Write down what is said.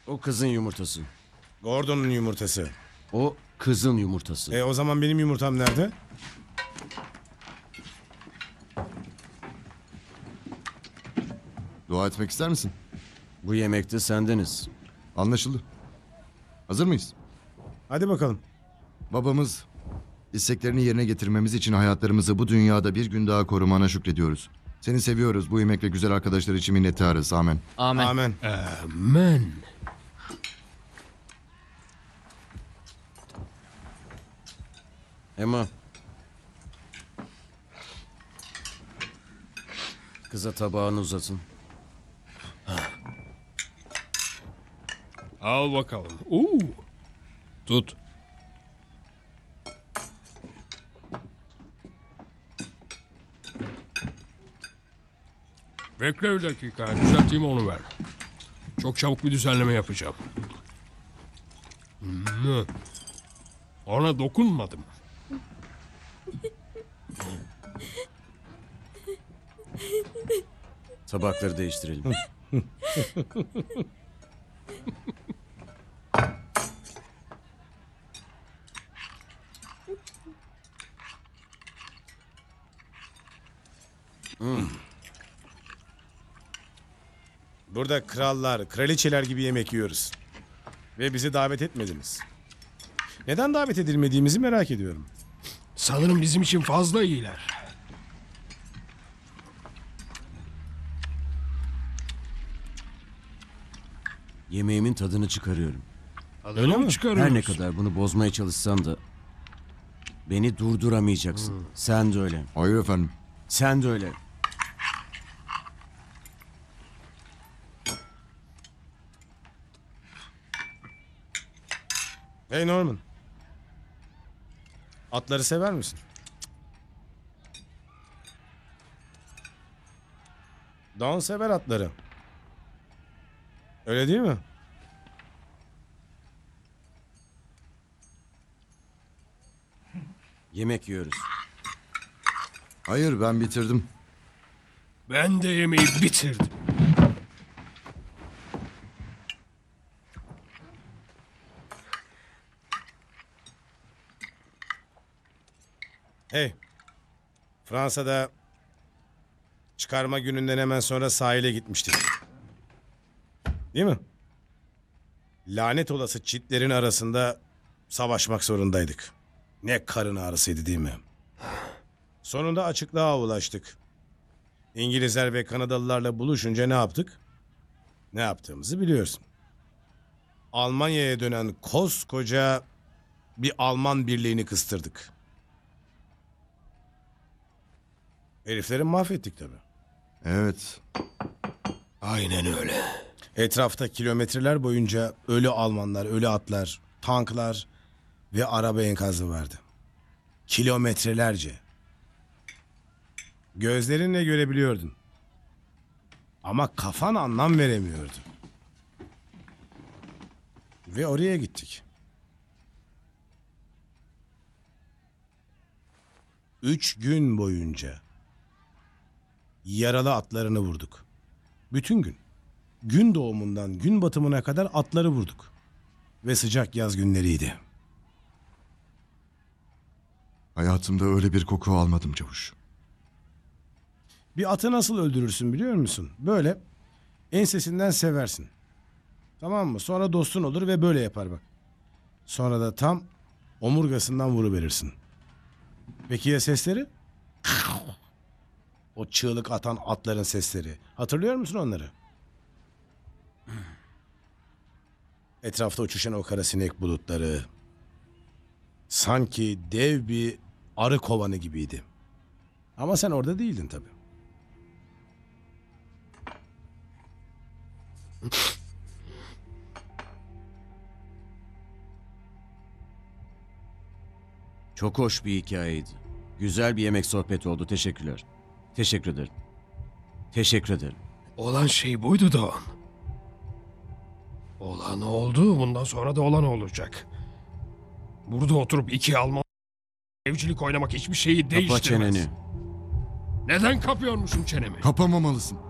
O kızın yumurtası. Gordon'un yumurtası. O kızın yumurtası. O zaman benim yumurtam nerede? Dua etmek ister misin? Bu yemekte sendeniz. Anlaşıldı. Hazır mıyız? Hadi bakalım. Babamız, isteklerini yerine getirmemiz için hayatlarımızı bu dünyada bir gün daha korumana şükrediyoruz. Seni seviyoruz. Bu yemek ve güzel arkadaşlar için minnettarız. Amen. Amen. Amen. Men. Emma. Kıza tabağını uzatın. Al bakalım. Tut. Bekle bir dakika. Düzelteyim onu ver. Çok çabuk bir düzenleme yapacağım. Ona dokunmadım. Tabakları değiştirelim. Burada krallar, kraliçeler gibi yemek yiyoruz. Ve bizi davet etmediniz. Neden davet edilmediğimizi merak ediyorum. Sanırım bizim için fazla iyiler. Yemeğimin tadını çıkarıyorum. Öyle mi çıkarıyoruz? Her ne kadar bunu bozmaya çalışsan da beni durduramayacaksın. Sen de öyle. Hayır efendim. Sen de öyle. Hey Norman. Atları sever misin? Don sever atları. Öyle değil mi? Yemek yiyoruz. Hayır, ben bitirdim. Ben de yemeği bitirdim. Hey. Fransa'da çıkarma gününden hemen sonra sahile gitmiştik. Değil mi? Lanet olası çitlerin arasında savaşmak zorundaydık. Ne karın ağrısıydı değil mi? Sonunda açıklığa ulaştık. İngilizler ve Kanadalılarla buluşunca ne yaptık? Ne yaptığımızı biliyorsun. Almanya'ya dönen koskoca bir Alman birliğini kıstırdık. Herifleri mahvettik tabii. Evet. Aynen öyle. Etrafta kilometreler boyunca ölü Almanlar, ölü atlar, tanklar ve araba enkazı vardı. Kilometrelerce. Gözlerinle görebiliyordun. Ama kafan anlam veremiyordu. Ve oraya gittik. 3 gün boyunca yaralı atlarını vurduk. Bütün gün. Gün doğumundan gün batımına kadar atları vurduk. Ve sıcak yaz günleriydi. Hayatımda öyle bir koku almadım çavuş. Bir atı nasıl öldürürsün biliyor musun? Böyle ensesinden seversin. Tamam mı? Sonra dostun olur ve böyle yapar bak. Sonra da tam omurgasından vuruverirsin. Peki ya sesleri? O çığlık atan atların sesleri. Hatırlıyor musun onları? Etrafta uçuşan o kara sinek bulutları. Sanki dev bir arı kovanı gibiydi. Ama sen orada değildin tabii. Çok hoş bir hikayeydi. Güzel bir yemek sohbeti oldu. Teşekkürler. Teşekkür ederim. Teşekkür ederim. Olan şey buydu Doğan. Olan oldu, bundan sonra da olan olacak. Burada oturup iki Alman evcilik oynamak hiçbir şeyi Kapa değiştirmez. çeneni. Neden kapıyormuşum çenemi? Kapamamalısın.